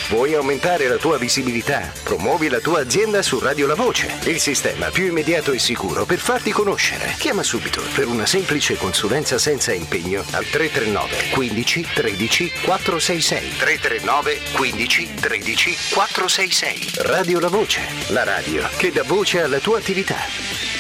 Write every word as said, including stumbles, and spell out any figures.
Vuoi aumentare la tua visibilità? Promuovi la tua azienda su Radio La Voce, il sistema più immediato e sicuro per farti conoscere. Chiama subito per una semplice consulenza senza impegno al tre tre nove quindici tredici quattrocentosessantasei. tre tre nove quindici tredici quattrocentosessantasei. Radio La Voce, la radio che dà voce alla tua attività.